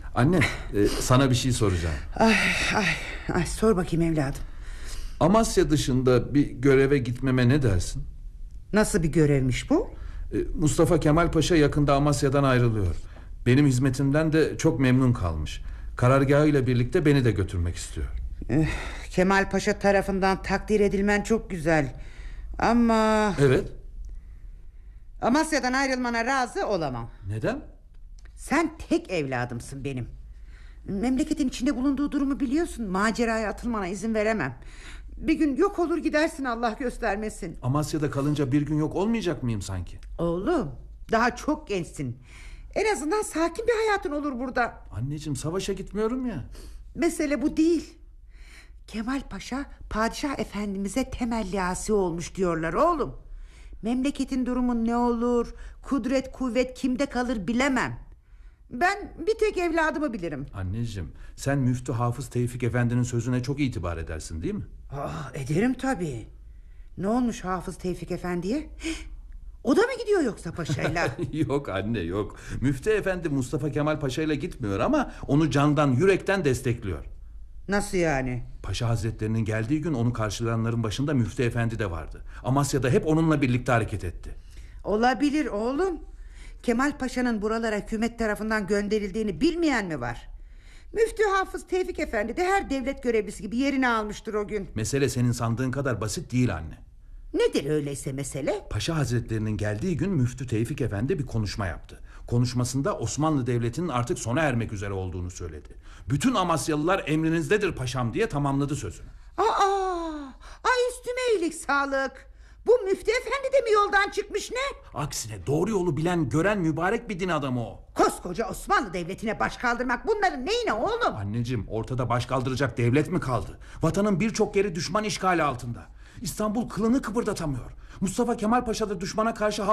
Anne, sana bir şey soracağım. Ay, sor bakayım evladım. Amasya dışında bir göreve gitmeme ne dersin? Nasıl bir görevmiş bu? Mustafa Kemal Paşa yakında Amasya'dan ayrılıyor. Benim hizmetimden de çok memnun kalmış. Karargahıyla birlikte beni de götürmek istiyor. Kemal Paşa tarafından takdir edilmen çok güzel. Ama... Evet. Amasya'dan ayrılmana razı olamam. Neden? Sen tek evladımsın benim. Memleketin içinde bulunduğu durumu biliyorsun. Maceraya atılmana izin veremem. Bir gün yok olur gidersin, Allah göstermesin. Amasya'da kalınca bir gün yok olmayacak mıyım sanki? Oğlum, daha çok gençsin. En azından sakin bir hayatın olur burada. Anneciğim, savaşa gitmiyorum ya. Mesele bu değil. Kemal Paşa padişah efendimize temelli asi olmuş diyorlar oğlum. Memleketin durumu ne olur, kudret kuvvet kimde kalır bilemem. Ben bir tek evladımı bilirim. Anneciğim, sen Müftü Hafız Tevfik Efendi'nin sözüne çok itibar edersin değil mi? Ederim tabii. Ne olmuş Hafız Tevfik Efendi'ye? O da mı gidiyor yoksa paşayla? Yok anne, yok. Müftü Efendi Mustafa Kemal Paşa ile gitmiyor ama onu candan yürekten destekliyor. Nasıl yani? Paşa Hazretlerinin geldiği gün onu karşılayanların başında Müftü Efendi de vardı. Amasya'da hep onunla birlikte hareket etti. Olabilir oğlum. Kemal Paşa'nın buralara hükümet tarafından gönderildiğini bilmeyen mi var? Müftü Hafız Tevfik Efendi de her devlet görevlisi gibi yerini almıştır o gün. Mesele senin sandığın kadar basit değil anne. Nedir öyleyse mesele? Paşa Hazretlerinin geldiği gün Müftü Tevfik Efendi bir konuşma yaptı. Konuşmasında Osmanlı Devleti'nin artık sona ermek üzere olduğunu söyledi. Bütün Amasyalılar emrinizdedir paşam diye tamamladı sözünü. Ay üstüme iyilik sağlık. Bu Müftü Efendi de mi yoldan çıkmış ne? Aksine doğru yolu bilen, gören mübarek bir din adamı o. Koskoca Osmanlı Devleti'ne baş kaldırmak bunların neyine oğlum? Anneciğim, ortada baş kaldıracak devlet mi kaldı? Vatanın birçok yeri düşman işgali altında. İstanbul kılını kıpırdatamıyor. Mustafa Kemal Paşa da düşmana karşı